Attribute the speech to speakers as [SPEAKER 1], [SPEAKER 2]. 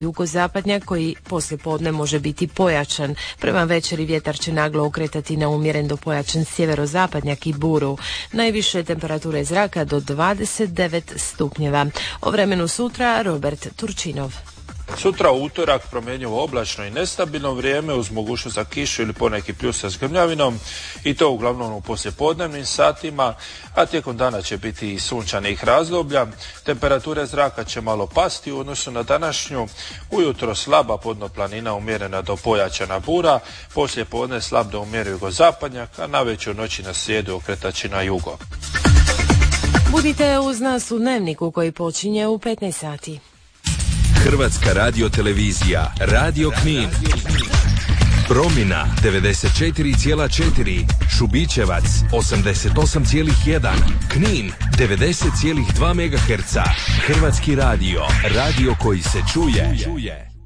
[SPEAKER 1] jugozapadnjak koji poslijepodne može biti pojačan. Prema večeri vjetar će naglo okretati na umjeren do pojačan sjeverozapadnjak i buru. Najviše temperature zraka do 29 stupnjeva. O vremenu sutra Robert Turčinov.
[SPEAKER 2] Sutra u utorak promjenjivo oblačno i nestabilno vrijeme uz mogućnost za kišu ili poneki pljusak s grmljavinom i to uglavnom u poslijepodnevnim satima, a tijekom dana će biti i sunčanih razdoblja. Temperature zraka će malo pasti u odnosu na današnju. Ujutro slaba podnoplanina umjerena do pojačana bura, poslijepodne slab do umjeren jugozapadnjak, a navečer noći na srijedu okretači na jugo.
[SPEAKER 1] Budite uz nas u dnevniku koji počinje u 15 sati.
[SPEAKER 3] Hrvatska radiotelevizija, Radio Knin. Promina 94,4, Šubićevac 88,1, Knin 90,2 MHz. Hrvatski radio, radio koji se čuje.